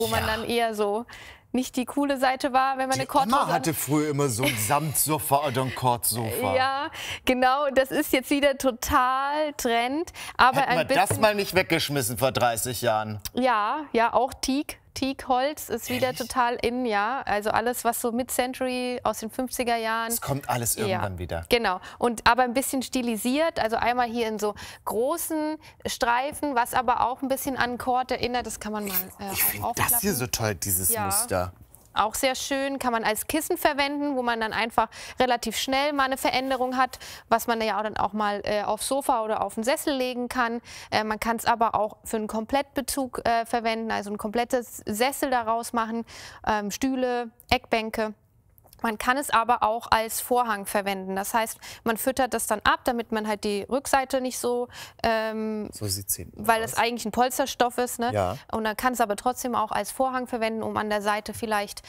wo man dann eher so nicht die coole Seite war, wenn man eine Korthose Oma hatte früher immer so ein Samtsofa oder ein Kordsofa. Ja, genau, das ist jetzt wieder total Trend. Aber Hätten wir das mal nicht weggeschmissen vor 30 Jahren? Ja, ja, auch Teakholz ist wieder total in, ja. Also alles, was so Mid-Century aus den 50er Jahren. Es kommt alles irgendwann wieder. Genau. Und aber ein bisschen stilisiert, also einmal hier in so großen Streifen, was aber auch ein bisschen an Kord erinnert. Das kann man mal Ich finde das hier so toll, dieses Muster. Auch sehr schön, kann man als Kissen verwenden, wo man dann einfach relativ schnell mal eine Veränderung hat, was man ja dann auch mal aufs Sofa oder auf den Sessel legen kann. Man kann es aber auch für einen Komplettbezug verwenden, also ein komplettes Sessel daraus machen, Stühle, Eckbänke. Man kann es aber auch als Vorhang verwenden. Das heißt, man füttert das dann ab, damit man halt die Rückseite nicht so, so sieht's weil es eigentlich ein Polsterstoff ist. Ne? Ja. Und dann kann es aber trotzdem auch als Vorhang verwenden, um an der Seite vielleicht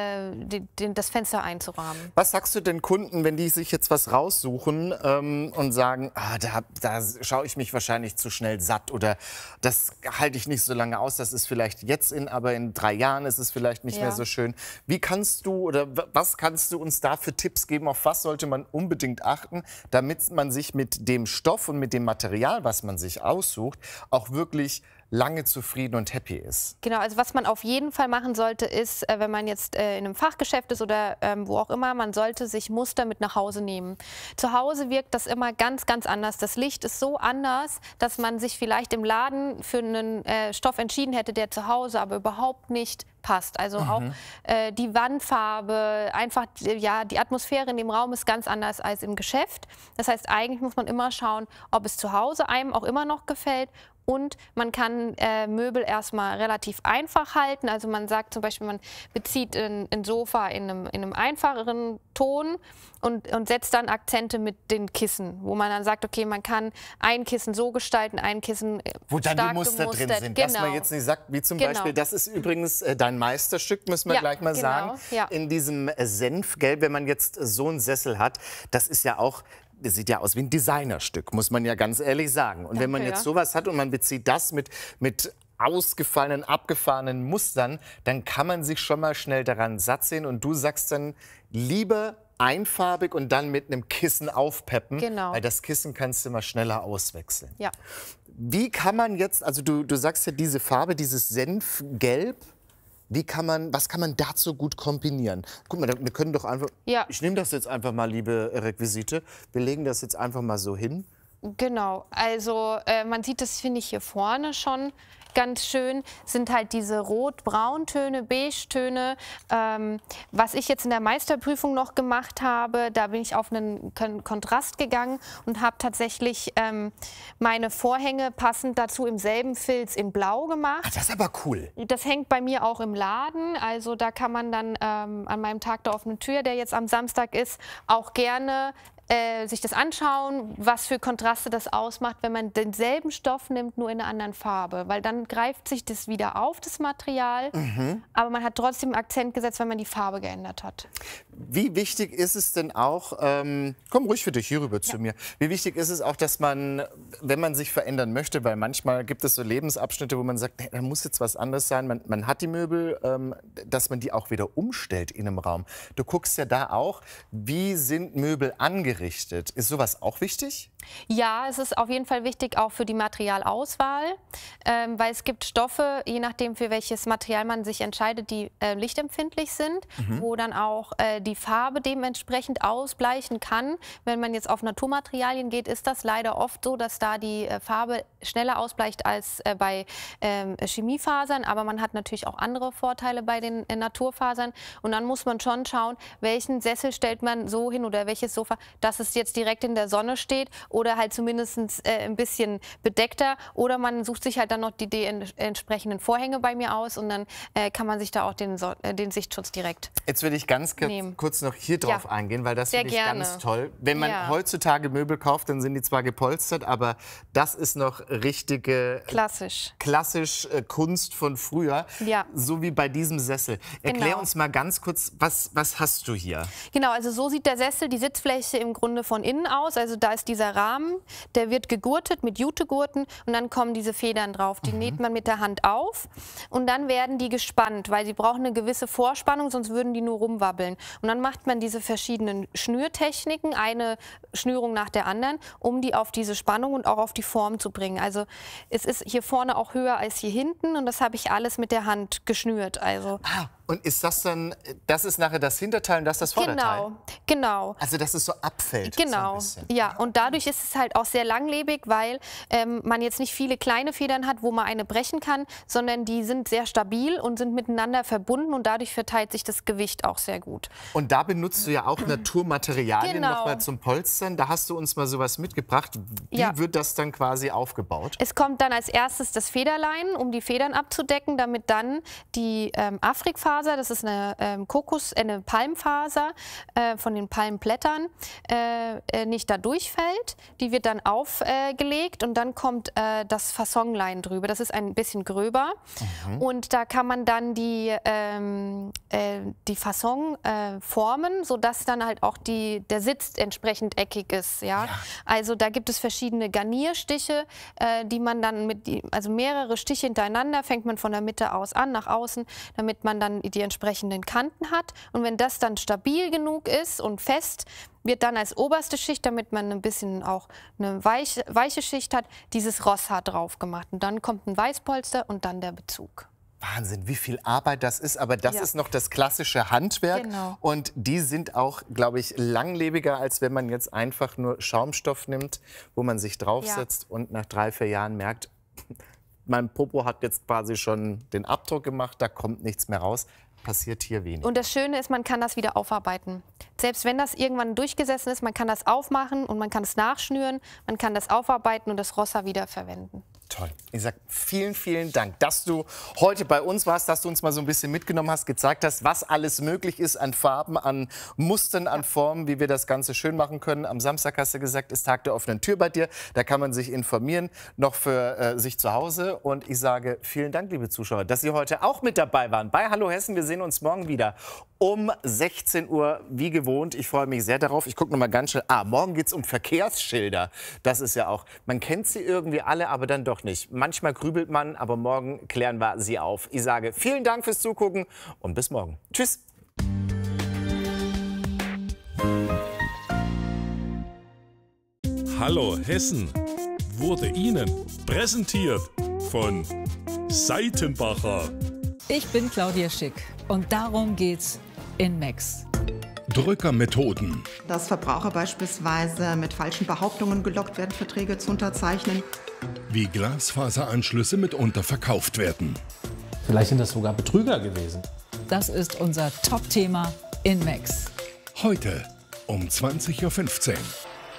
das Fenster einzurahmen. Was sagst du den Kunden, wenn die sich jetzt was raussuchen und sagen, da schaue ich mich wahrscheinlich zu schnell satt oder das halte ich nicht so lange aus, das ist vielleicht jetzt aber in 3 Jahren ist es vielleicht nicht mehr so schön. Wie kannst du oder was kannst du uns da für Tipps geben, auf was sollte man unbedingt achten, damit man sich mit dem Stoff und mit dem Material, was man sich aussucht, auch wirklich lange zufrieden und happy ist? Genau, also was man auf jeden Fall machen sollte, ist, wenn man jetzt in einem Fachgeschäft ist oder wo auch immer, man sollte sich Muster mit nach Hause nehmen. Zu Hause wirkt das immer ganz, ganz anders. Das Licht ist so anders, dass man sich vielleicht im Laden für einen Stoff entschieden hätte, der zu Hause aber überhaupt nicht passt. Also auch die Wandfarbe, einfach ja, die Atmosphäre in dem Raum ist ganz anders als im Geschäft. Das heißt, eigentlich muss man immer schauen, ob es zu Hause einem auch immer noch gefällt. Und man kann Möbel erstmal relativ einfach halten. Also man sagt zum Beispiel, man bezieht ein Sofa in einem einfacheren Ton und setzt dann Akzente mit den Kissen, wo man dann sagt, okay, man kann ein Kissen so gestalten, ein Kissen wo dann die Muster drin sind, genau. Dass man jetzt nicht sagt, wie zum Beispiel, das ist übrigens dein Meisterstück, müssen wir gleich mal sagen, in diesem Senfgelb, wenn man jetzt so einen Sessel hat, das ist ja auch, das sieht ja aus wie ein Designerstück, muss man ja ganz ehrlich sagen. Und wenn man jetzt sowas hat und man bezieht das mit ausgefallenen, abgefahrenen Mustern, dann kann man sich schon mal schnell daran satt sehen. Und du sagst dann lieber einfarbig und dann mit einem Kissen aufpeppen, weil das Kissen kannst du mal schneller auswechseln. Ja. Wie kann man jetzt, also du sagst ja diese Farbe, dieses Senfgelb, was kann man dazu gut kombinieren? Guck mal, wir können doch einfach, ich nehme das jetzt einfach mal, liebe Requisite, wir legen das jetzt einfach mal so hin. Genau, also man sieht das, finde ich, hier vorne schon ganz schön, sind halt diese Rot-Brauntöne, Beige-Töne. Was ich jetzt in der Meisterprüfung noch gemacht habe, da bin ich auf einen Kontrast gegangen und habe tatsächlich meine Vorhänge passend dazu im selben Filz in Blau gemacht. Ach, das ist aber cool. Das hängt bei mir auch im Laden, also da kann man dann an meinem Tag der offenen Tür, der jetzt am Samstag ist, auch gerne sich das anschauen, was für Kontraste das ausmacht, wenn man denselben Stoff nimmt, nur in einer anderen Farbe. Weil dann greift sich das wieder auf, das Material, aber man hat trotzdem einen Akzent gesetzt, wenn man die Farbe geändert hat. Wie wichtig ist es denn auch, komm ruhig für dich hier rüber zu mir, wie wichtig ist es auch, dass man, wenn man sich verändern möchte, weil manchmal gibt es so Lebensabschnitte, wo man sagt, hey, da muss jetzt was anderes sein, man hat die Möbel, dass man die auch wieder umstellt in einem Raum. Du guckst ja da auch, wie sind Möbel angerichtet? Ist sowas auch wichtig? Ja, es ist auf jeden Fall wichtig, auch für die Materialauswahl, weil es gibt Stoffe, je nachdem für welches Material man sich entscheidet, die lichtempfindlich sind, wo dann auch die Farbe dementsprechend ausbleichen kann. Wenn man jetzt auf Naturmaterialien geht, ist das leider oft so, dass da die Farbe schneller ausbleicht als bei Chemiefasern, aber man hat natürlich auch andere Vorteile bei den Naturfasern und dann muss man schon schauen, welchen Sessel stellt man so hin oder welches Sofa, dass es jetzt direkt in der Sonne steht oder halt zumindest ein bisschen bedeckter oder man sucht sich halt dann noch die entsprechenden Vorhänge bei mir aus und dann kann man sich da auch den Sichtschutz direkt Jetzt will ich ganz kurz noch hier drauf eingehen, weil das finde ich ganz toll. Wenn man heutzutage Möbel kauft, dann sind die zwar gepolstert, aber das ist noch richtige klassisch Kunst von früher, so wie bei diesem Sessel. Erklär uns mal ganz kurz, was hast du hier? Genau, also so sieht der Sessel, die Sitzfläche im Grunde von innen aus, also da ist dieser Rahmen, der wird gegurtet mit Jutegurten und dann kommen diese Federn drauf. Die näht man mit der Hand auf und dann werden die gespannt, weil sie brauchen eine gewisse Vorspannung, sonst würden die nur rumwabbeln. Und dann macht man diese verschiedenen Schnürtechniken, eine Schnürung nach der anderen, um die auf diese Spannung und auch auf die Form zu bringen. Also es ist hier vorne auch höher als hier hinten und das habe ich alles mit der Hand geschnürt. Also. Und ist das dann, das ist nachher das Hinterteil und das das Vorderteil? Genau. Also dass es so abfällt. Genau, so ja. Und dadurch ist es halt auch sehr langlebig, weil man jetzt nicht viele kleine Federn hat, wo man eine brechen kann, sondern die sind sehr stabil und sind miteinander verbunden und dadurch verteilt sich das Gewicht auch sehr gut. Und da benutzt du ja auch Naturmaterialien nochmal zum Polstern. Da hast du uns mal sowas mitgebracht. Wie wird das dann quasi aufgebaut? Es kommt dann als erstes das Federlein, um die Federn abzudecken, damit dann die Afrikfaser, das ist eine Palmfaser von den Palmblättern, nicht da durchfällt. Die wird dann aufgelegt und dann kommt das Fassonlein drüber. Das ist ein bisschen gröber und da kann man dann die Fasson formen, sodass dann halt auch der Sitz entsprechend eckig ist. Ja? Also da gibt es verschiedene Garnierstiche, die man dann also mehrere Stiche hintereinander, fängt man von der Mitte aus an, nach außen, damit man dann die entsprechenden Kanten hat. Und wenn das dann stabil genug ist und fest, wird dann als oberste Schicht, damit man ein bisschen auch eine weiche Schicht hat, dieses Rosshaar drauf gemacht. Und dann kommt ein Weißpolster und dann der Bezug. Wahnsinn, wie viel Arbeit das ist. Aber das ist noch das klassische Handwerk. Genau. Und die sind auch, glaube ich, langlebiger, als wenn man jetzt einfach nur Schaumstoff nimmt, wo man sich draufsetzt und nach 3, 4 Jahren merkt, mein Popo hat jetzt quasi schon den Abdruck gemacht, da kommt nichts mehr raus. Passiert hier wenig. Und das Schöne ist, man kann das wieder aufarbeiten. Selbst wenn das irgendwann durchgesessen ist, man kann das aufmachen und man kann es nachschnüren, man kann das aufarbeiten und das Rosshaar wieder verwenden. Toll. Ich sage vielen, vielen Dank, dass du heute bei uns warst, dass du uns mal so ein bisschen mitgenommen hast, gezeigt hast, was alles möglich ist an Farben, an Mustern, an Formen, wie wir das Ganze schön machen können. Am Samstag, hast du gesagt, ist Tag der offenen Tür bei dir. Da kann man sich informieren, noch für sich zu Hause. Und ich sage vielen Dank, liebe Zuschauer, dass Sie heute auch mit dabei waren bei Hallo Hessen. Wir sehen uns morgen wieder um 16 Uhr, wie gewohnt. Ich freue mich sehr darauf. Ich gucke noch mal ganz schnell. Morgen geht es um Verkehrsschilder. Das ist ja auch, man kennt sie irgendwie alle, aber dann doch nicht. Manchmal grübelt man, aber morgen klären wir sie auf. Ich sage vielen Dank fürs Zugucken und bis morgen. Tschüss. Hallo Hessen wurde Ihnen präsentiert von Seitenbacher. Ich bin Claudia Schick und darum geht's in Max. Drückermethoden. Dass Verbraucher beispielsweise mit falschen Behauptungen gelockt werden, Verträge zu unterzeichnen. Wie Glasfaseranschlüsse mitunter verkauft werden. Vielleicht sind das sogar Betrüger gewesen. Das ist unser Top-Thema in Max. Heute um 20:15 Uhr.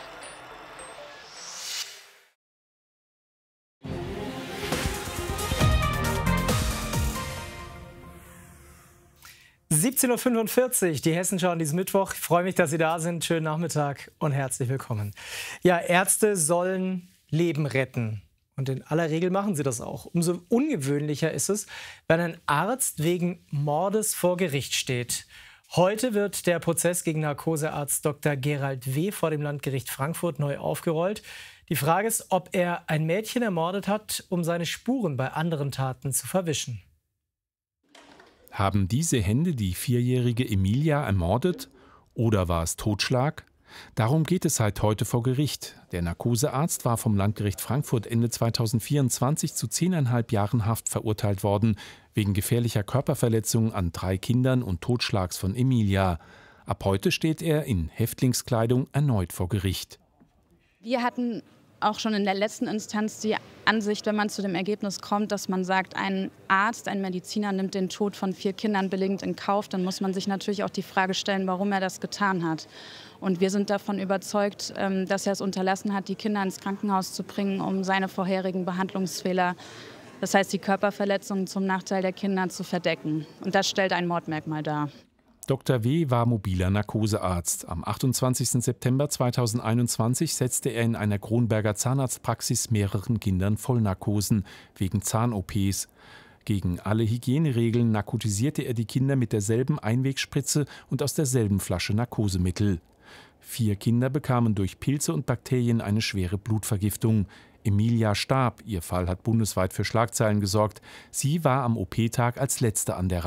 (17:45 Uhr), die Hessenschau an diesem Mittwoch. Ich freue mich, dass Sie da sind. Schönen Nachmittag und herzlich willkommen. Ja, Ärzte sollen Leben retten. Und in aller Regel machen sie das auch. Umso ungewöhnlicher ist es, wenn ein Arzt wegen Mordes vor Gericht steht. Heute wird der Prozess gegen Narkosearzt Dr. Gerald W. vor dem Landgericht Frankfurt neu aufgerollt. Die Frage ist, ob er ein Mädchen ermordet hat, um seine Spuren bei anderen Taten zu verwischen. Haben diese Hände die 4-jährige Emilia ermordet? Oder war es Totschlag? Darum geht es seit heute vor Gericht. Der Narkosearzt war vom Landgericht Frankfurt Ende 2024 zu 10,5 Jahren Haft verurteilt worden, wegen gefährlicher Körperverletzung an 3 Kindern und Totschlags von Emilia. Ab heute steht er in Häftlingskleidung erneut vor Gericht. Wir hatten auch schon in der letzten Instanz die Ansicht, wenn man zu dem Ergebnis kommt, dass man sagt, ein Arzt, ein Mediziner nimmt den Tod von 4 Kindern billigend in Kauf, dann muss man sich natürlich auch die Frage stellen, warum er das getan hat. Und wir sind davon überzeugt, dass er es unterlassen hat, die Kinder ins Krankenhaus zu bringen, um seine vorherigen Behandlungsfehler, das heißt die Körperverletzungen zum Nachteil der Kinder, zu verdecken. Und das stellt ein Mordmerkmal dar. Dr. W. war mobiler Narkosearzt. Am 28. September 2021 setzte er in einer Kronberger Zahnarztpraxis mehreren Kindern Vollnarkosen wegen Zahn-OPs. Gegen alle Hygieneregeln narkotisierte er die Kinder mit derselben Einwegspritze und aus derselben Flasche Narkosemittel. 4 Kinder bekamen durch Pilze und Bakterien eine schwere Blutvergiftung. Emilia starb. Ihr Fall hat bundesweit für Schlagzeilen gesorgt. Sie war am OP-Tag als Letzte an der